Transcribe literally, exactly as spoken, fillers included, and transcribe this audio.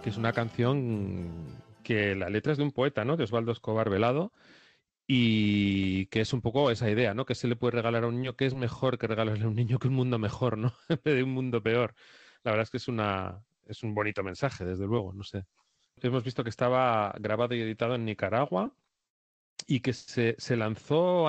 que es una canción que la letra es de un poeta, ¿no? De Osvaldo Escobar Velado, y que es un poco esa idea, ¿no? Que se le puede regalar a un niño, que es mejor que regalarle a un niño que un mundo mejor, ¿no? En vez de un mundo peor. La verdad es que es una es un bonito mensaje, desde luego, no sé. Hemos visto que estaba grabado y editado en Nicaragua y que se, se lanzó